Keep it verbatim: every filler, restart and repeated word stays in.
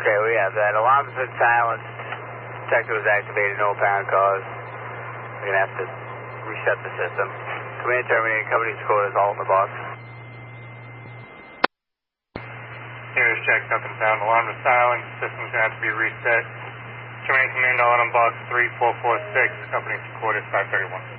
Okay, we have that. Alarm's been silenced. Detector was activated, no apparent cause. We're going to have to reset the system. Command terminated, company's code is all in the box. Here's check, nothing found. Alarm is silent, system's going to have to be reset. Terminating command all on box three four four six, company's recorded five thirty-one.